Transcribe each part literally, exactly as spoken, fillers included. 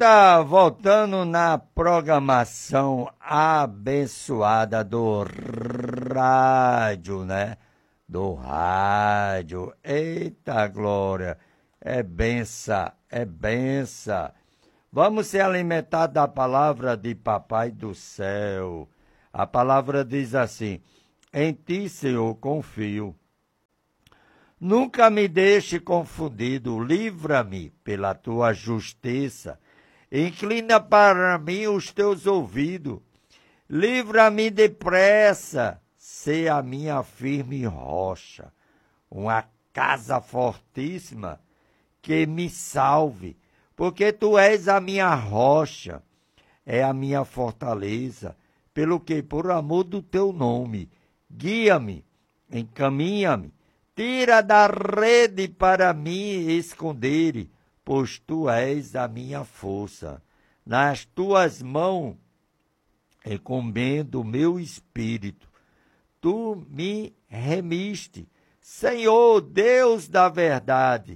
tá voltando na programação abençoada do rádio, né? Do rádio. Eita glória! É benção, é benção. Vamos ser alimentados da palavra de Papai do céu. A palavra diz assim: em ti, Senhor, confio. Nunca me deixe confundido, livra-me pela tua justiça. Inclina para mim os teus ouvidos. Livra-me depressa, sê a minha firme rocha. Uma casa fortíssima que me salve, porque tu és a minha rocha, é a minha fortaleza, pelo que, por amor do teu nome, guia-me, encaminha-me. Tira da rede para me esconder, pois tu és a minha força. Nas tuas mãos encomendo o meu espírito. Tu me remiste. Senhor, Deus da verdade,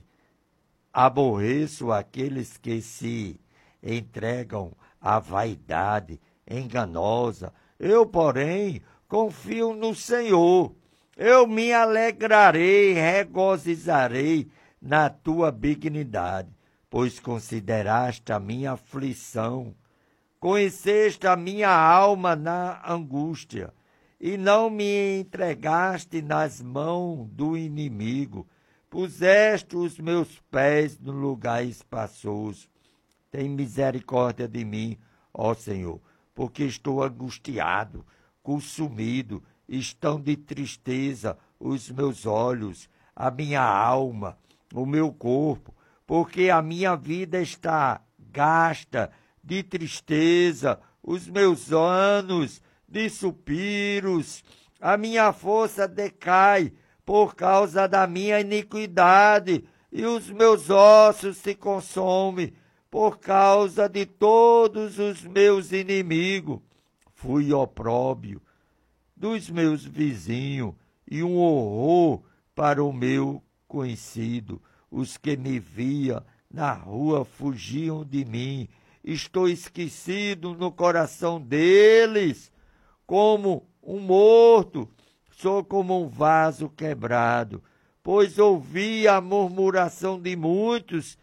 aborreço aqueles que se entregam à vaidade enganosa. Eu, porém, confio no Senhor. Eu me alegrarei, regozijarei na tua benignidade, pois consideraste a minha aflição, conheceste a minha alma na angústia, e não me entregaste nas mãos do inimigo, puseste os meus pés no lugar espaçoso. Tem misericórdia de mim, ó Senhor, porque estou angustiado, consumido, estão de tristeza os meus olhos, a minha alma, o meu corpo, porque a minha vida está gasta de tristeza, os meus anos de suspiros, a minha força decai por causa da minha iniquidade, e os meus ossos se consomem por causa de todos os meus inimigos. Fui opróbio dos meus vizinhos e um horror para o meu conhecido. Os que me via na rua fugiam de mim. Estou esquecido no coração deles, como um morto, sou como um vaso quebrado, pois ouvi a murmuração de muitos,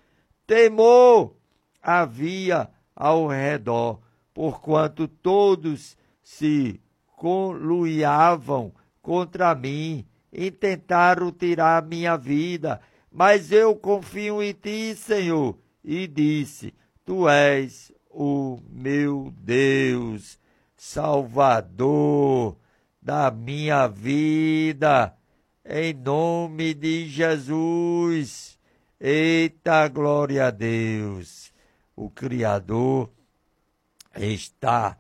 temor havia ao redor, porquanto todos se conluiavam contra mim e tentaram tirar minha vida. Mas eu confio em ti, Senhor, e disse: tu és o meu Deus, Salvador da minha vida, em nome de Jesus. Eita, glória a Deus! O Criador está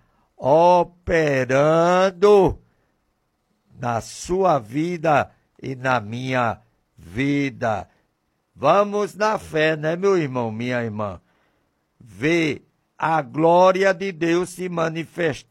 operando na sua vida e na minha vida. Vamos na fé, né, meu irmão, minha irmã? Ver a glória de Deus se manifestar